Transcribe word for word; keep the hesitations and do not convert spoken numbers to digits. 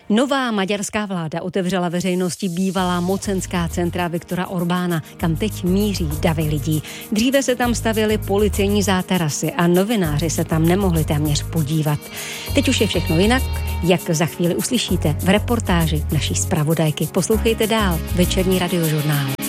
Nová maďarská vláda otevřela veřejnosti bývalá mocenská centra Viktora Orbána, kam teď míří davy lidí. Dříve se tam stavěly policejní zátarasy a novináři se tam nemohli téměř podívat. Teď už je všechno jinak, jak za chvíli uslyšíte v reportáži naší zpravodajky. Poslouchejte dál Večerní radiožurnál.